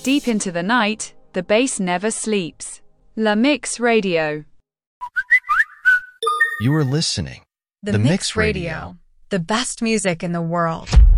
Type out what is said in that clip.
Deep into the night, the bass never sleeps. La Mix Radio. You are listening. The Mix Radio. The best music in the world.